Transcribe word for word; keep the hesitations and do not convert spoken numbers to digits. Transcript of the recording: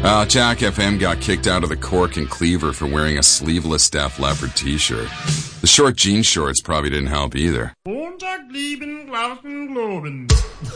Uh, Jack F M got kicked out of the Cork and Cleaver for wearing a sleeveless Def Leppard t-shirt. The short jean shorts probably didn't help either.